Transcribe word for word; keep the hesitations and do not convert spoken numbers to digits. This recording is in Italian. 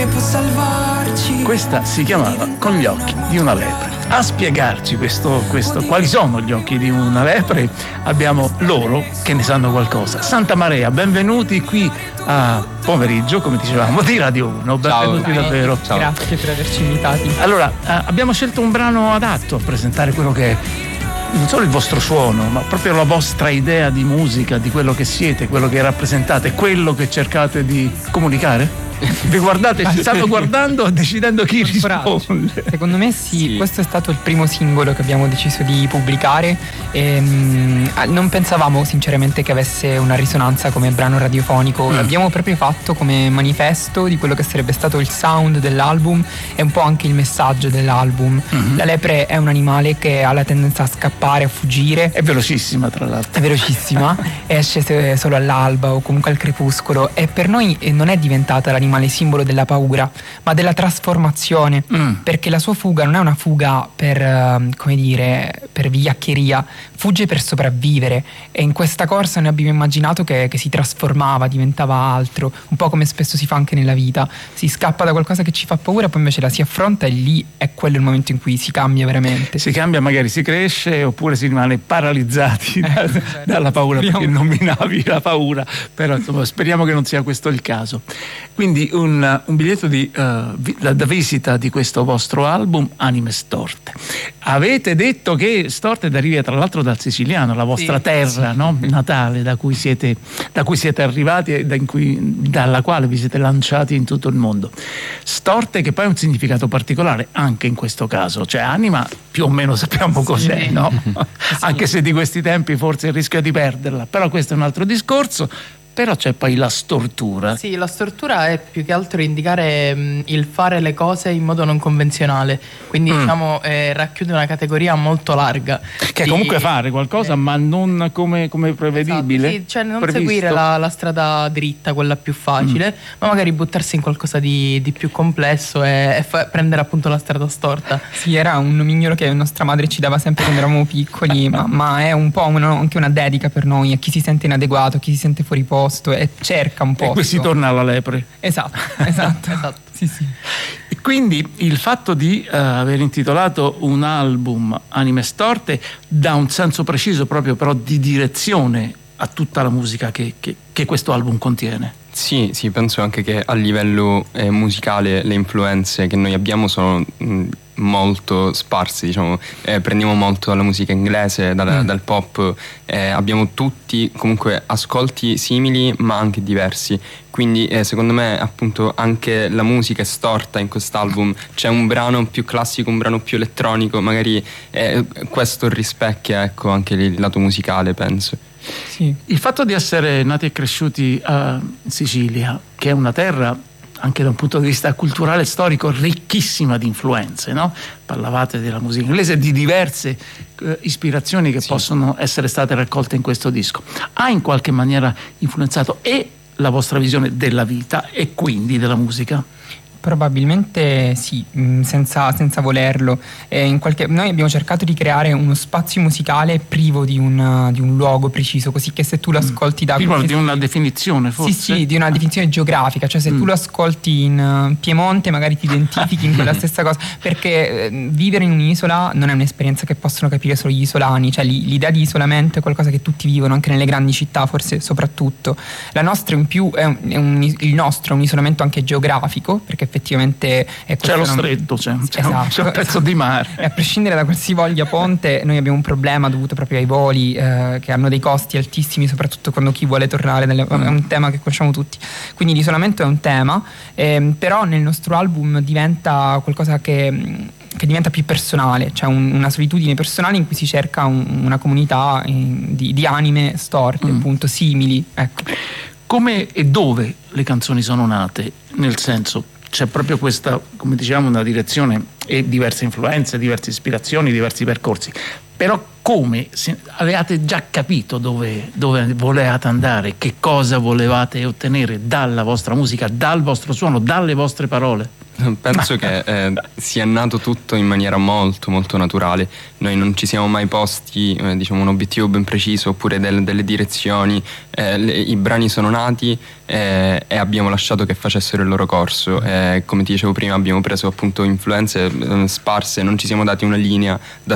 può salvarci. Questa si chiamava Con gli occhi di una lepre. A spiegarci questo, questo, quali sono gli occhi di una lepre abbiamo loro che ne sanno qualcosa. Santa Maria, benvenuti qui a pomeriggio, come dicevamo, di Radio uno. Benvenuti. Ciao. Davvero. Ciao. Grazie per averci invitati. Allora, eh, abbiamo scelto un brano adatto a presentare quello che è non solo il vostro suono, ma proprio la vostra idea di musica, di quello che siete, quello che rappresentate, quello che cercate di comunicare. Vi guardate, ci stanno guardando, decidendo chi risponde. Secondo me sì, sì, questo è stato il primo singolo che abbiamo deciso di pubblicare e, mh, non pensavamo sinceramente che avesse una risonanza come brano radiofonico. Mm. L'abbiamo proprio fatto come manifesto di quello che sarebbe stato il sound dell'album e un po' anche il messaggio dell'album. Mm-hmm. La lepre è un animale che ha la tendenza a scappare, a fuggire. È velocissima, tra l'altro. È velocissima, esce solo all'alba o comunque al crepuscolo, e per noi non è diventata l'animale simbolo della paura, ma della trasformazione, mm. perché la sua fuga non è una fuga per, come dire, per vigliaccheria, fugge per sopravvivere, e in questa corsa noi abbiamo immaginato che, che si trasformava, diventava altro, un po' come spesso si fa anche nella vita, si scappa da qualcosa che ci fa paura, poi invece la si affronta e lì è quello il momento in cui si cambia veramente. Si cambia, magari si cresce, oppure si rimane paralizzati da, dalla paura, perché nominavi la paura, però insomma speriamo che non sia questo il caso. Quindi un, un biglietto di, uh, da, da visita di questo vostro album Anime Storte. Avete detto che Storte deriva tra l'altro dal siciliano, la vostra sì, terra, sì. No? Natale, da cui siete, da cui siete arrivati e da in cui, dalla quale vi siete lanciati in tutto il mondo. Storte, che poi ha un significato particolare anche in questo caso, cioè anima più o meno sappiamo cos'è, sì. No? Sì. Anche se di questi tempi forse rischia di perderla, però questo è un altro discorso. Però c'è poi la stortura. Sì, la stortura è più che altro indicare mh, il fare le cose in modo non convenzionale, quindi mm. diciamo eh, racchiude una categoria molto larga. Che di... comunque fare qualcosa eh. ma non come, come prevedibile. Esatto, sì, cioè non previsto. Seguire la, la strada dritta, quella più facile, mm. ma magari buttarsi in qualcosa di, di più complesso e, e fa, prendere appunto la strada storta. Sì, era un nomignolo che nostra madre ci dava sempre quando eravamo piccoli, ma, ma è un po' una, anche una dedica per noi, a chi si sente inadeguato, a chi si sente fuori posto e cerca un po'. E qui si torna alla lepre. Esatto, esatto. esatto. Sì, sì. E quindi il fatto di uh, aver intitolato un album Anime Storte dà un senso preciso proprio però di direzione a tutta la musica che, che, che questo album contiene. Sì, sì, penso anche che a livello eh, musicale le influenze che noi abbiamo sono mh, molto sparse, diciamo, eh, prendiamo molto dalla musica inglese, dal, mm. dal pop, eh, abbiamo tutti comunque ascolti simili ma anche diversi, quindi eh, secondo me appunto anche la musica è storta in quest'album, c'è un brano più classico, un brano più elettronico, magari eh, questo rispecchia, ecco, anche il lato musicale, penso. Sì. Il fatto di essere nati e cresciuti uh, in Sicilia, che è una terra anche da un punto di vista culturale e storico ricchissima di influenze, no? Parlavate della musica inglese, di diverse uh, ispirazioni che sì. possono essere state raccolte in questo disco. Ha in qualche maniera influenzato e la vostra visione della vita e quindi della musica? Probabilmente sì, senza, senza volerlo. Eh, in qualche, noi abbiamo cercato di creare uno spazio musicale privo di un, di un luogo preciso, così che se tu lo ascolti da... Privo di una definizione forse? Sì, sì, di una definizione geografica, cioè se mm. tu lo ascolti in Piemonte magari ti identifichi in quella stessa cosa, perché eh, vivere in un'isola non è un'esperienza che possono capire solo gli isolani, cioè l'idea di isolamento è qualcosa che tutti vivono, anche nelle grandi città forse soprattutto. La nostra in più è, un, è un, il nostro è un isolamento anche geografico, perché effettivamente è c'è lo stretto, c'è, c'è, esatto, un, c'è un pezzo di mare e a prescindere da qualsivoglia ponte noi abbiamo un problema dovuto proprio ai voli eh, che hanno dei costi altissimi, soprattutto quando chi vuole tornare nelle, mm. è un tema che conosciamo tutti, quindi l'isolamento è un tema, eh, però nel nostro album diventa qualcosa che che diventa più personale, cioè un, una solitudine personale in cui si cerca un, una comunità in, di, di anime storte, mm. appunto simili, ecco. Come e dove le canzoni sono nate? Nel senso, c'è proprio questa, come diciamo, una direzione e diverse influenze, diverse ispirazioni, diversi percorsi. Però come? Se avevate già capito dove, dove volevate andare, che cosa volevate ottenere dalla vostra musica, dal vostro suono, dalle vostre parole? Penso che eh, sia nato tutto in maniera molto molto naturale. Noi non ci siamo mai posti eh, diciamo un obiettivo ben preciso oppure del, delle direzioni. Eh, le, i brani sono nati eh, e abbiamo lasciato che facessero il loro corso. Eh, come ti dicevo prima, abbiamo preso appunto influenze eh, sparse, non ci siamo dati una linea da